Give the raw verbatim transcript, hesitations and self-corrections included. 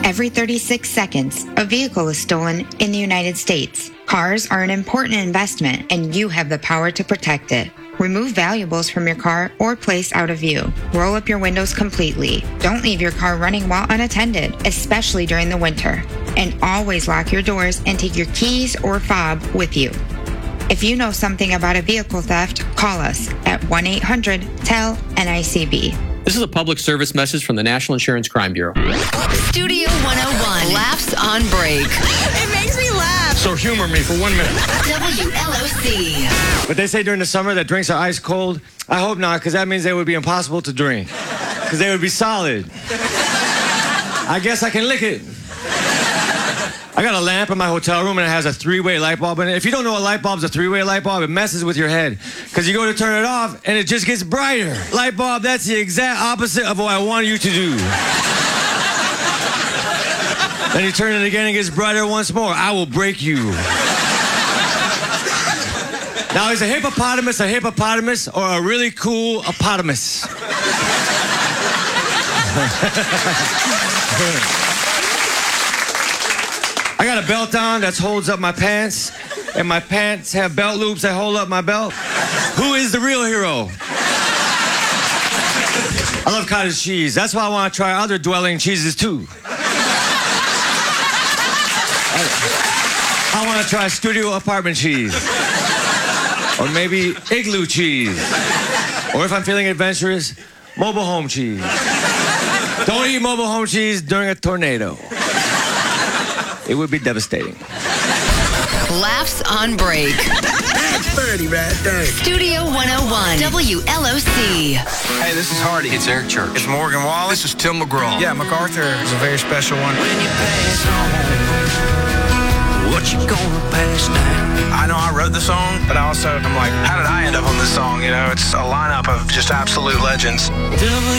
Every thirty-six seconds, a vehicle is stolen in the United States. Cars are an important investment, and you have the power to protect it. Remove valuables from your car or place out of view. Roll up your windows completely. Don't leave your car running while unattended, especially during the winter. And always lock your doors and take your keys or fob with you. If you know something about a vehicle theft, call us at one eight hundred T E L N I C B. This is a public service message from the National Insurance Crime Bureau. Studio one oh one, Laughs on Break. It makes me laugh. So humor me for one minute. W L O C. But they say during the summer that drinks are ice cold. I hope not, because that means they would be impossible to drink. Because they would be solid. I guess I can lick it. I got a lamp in my hotel room and it has a three-way light bulb in it. If you don't know a light bulb's a three-way light bulb, it messes with your head. Because you go to turn it off and it just gets brighter. Light bulb, that's the exact opposite of what I want you to do. Then you turn it again and it gets brighter once more. I will break you. Now, is a hippopotamus a hippopotamus or a really cool opotamus? I got a belt on that holds up my pants, and my pants have belt loops that hold up my belt. Who is the real hero? I love cottage cheese. That's why I want to try other dwelling cheeses, too. I want to try studio apartment cheese. Or maybe igloo cheese. Or if I'm feeling adventurous, mobile home cheese. Don't eat mobile home cheese during a tornado. It would be devastating. Laughs on Break. That's thirty right there. Studio one oh one, W L O C. Hey, this is Hardy. It's Eric Church. It's Morgan Wallace. This is Tim McGraw. Yeah, MacArthur is a very special one. When you pass on, what you gonna pass down? I know I wrote the song, but also I'm like, how did I end up on this song? You know, it's a lineup of just absolute legends.